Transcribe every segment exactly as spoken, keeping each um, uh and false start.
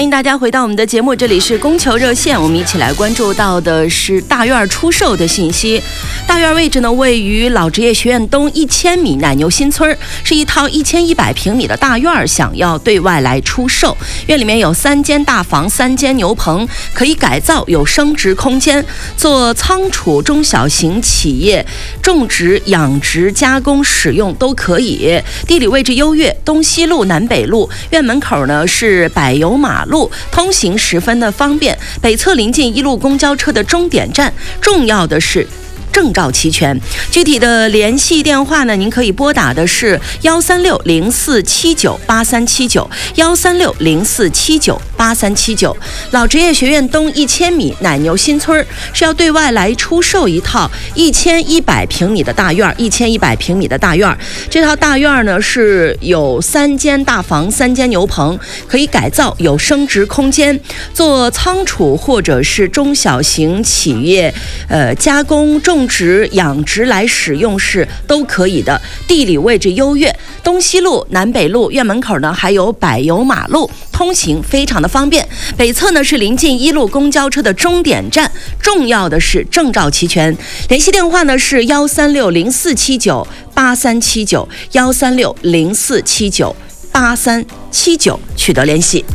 迎大家回到我们的节目，这里是供求热线，我们一起来关注到的是大院出售的信息。大院位置呢位于老职业学院东一千米奶牛新村，是一套一千一百平米的大院，想要对外来出售。院里面有三间大房、三间牛棚，可以改造，有生殖空间，做仓储、中小型企业种植、养殖、加工使用都可以。地理位置优越，东西路、南北路，院门口呢是柏油马路，通行十分的方便。北侧临近一路公交车的终点站，重要的是证照齐全。具体的联系电话呢，您可以拨打的是幺三六零四七九八三七九，幺三六零四七九八三七九。老职业学院东一千米奶牛新村是要对外来出售一套一千一百平米的大院，一千一百平米的大院。这套大院呢是有三间大房、三间牛棚，可以改造，有生殖空间，做仓储或者是中小型企业呃加工种。种植、养殖来使用是都可以的。地理位置优越，东西路、南北路，院门口呢还有柏油马路，通行非常的方便。北侧呢是临近一路公交车的终点站，重要的是证照齐全。联系电话呢是幺三六零四七九八三七九，幺三六零四七九八三七九取得联系。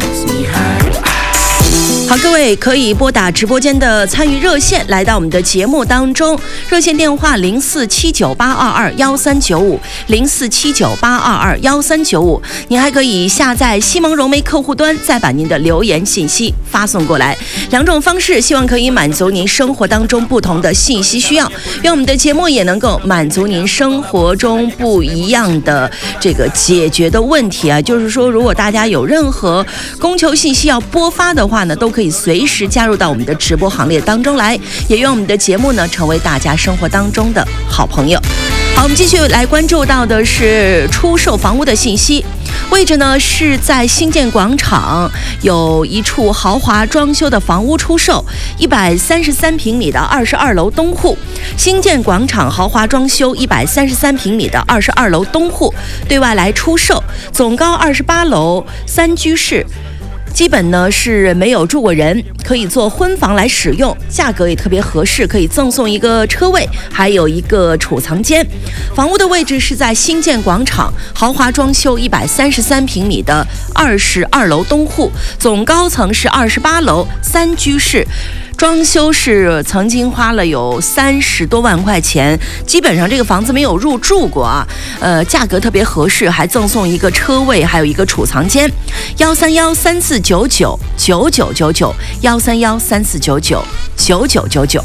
好，各位可以拨打直播间的参与热线来到我们的节目当中，热线电话零四七九八二二幺三九五，零四七九八二二幺三九五。您还可以下载西蒙融媒客户端，再把您的留言信息发送过来。两种方式，希望可以满足您生活当中不同的信息需要，愿我们的节目也能够满足您生活中不一样的这个解决的问题啊。就是说，如果大家有任何供求信息要播发的话呢，都可以可以随时加入到我们的直播行列当中来，也愿我们的节目呢成为大家生活当中的好朋友。好，我们继续来关注到的是出售房屋的信息。位置呢是在新建广场，有一处豪华装修的房屋出售，一百三十三平米的二十二楼东户。新建广场豪华装修一百三十三平米的二十二楼东户，对外来出售，总高二十八楼，三居室。基本呢是没有住过人，可以做婚房来使用，价格也特别合适，可以赠送一个车位，还有一个储藏间。房屋的位置是在新建广场，豪华装修一百三十三平米的二十二楼东户，总高层是二十八楼，三居室。装修是曾经花了有三十多万块钱，基本上这个房子没有入住过啊，呃，价格特别合适，还赠送一个车位，还有一个储藏间。幺三幺三四九九九九九九，幺三幺三四九九九九九九。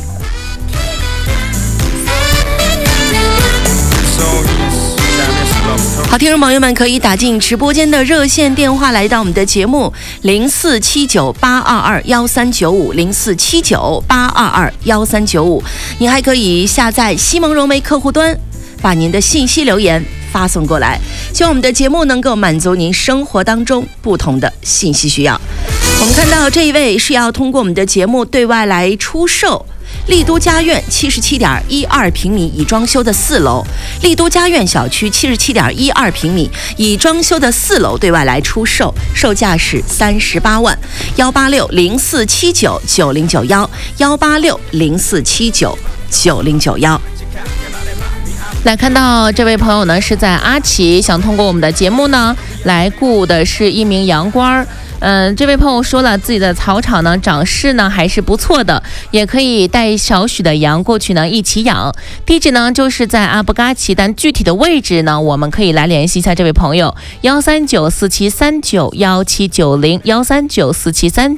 好，听众朋友们可以打进直播间的热线电话来到我们的节目零四七九八二二幺三九五，零四七九八二二幺三九五。您还可以下载西蒙融媒客户端，把您的信息留言发送过来，希望我们的节目能够满足您生活当中不同的信息需要。我们看到这一位是要通过我们的节目对外来出售丽都家苑七十七点一二平米已装修的四楼，丽都家苑小区七十七点一二平米已装修的四楼对外来出售，售价是三十八万。幺八六零四七九九零九幺，幺八六零四七九九零九幺。 来看到这位朋友呢是在阿奇，想通过我们的节目呢来雇的是一名羊倌。嗯，这位朋友说了，自己的草场呢长势呢还是不错的，也可以带少许的羊过去呢一起养。地址呢就是在阿布嘎奇，但具体的位置呢我们可以来联系一下这位朋友，幺三九四七三九幺七九零，幺三九四七三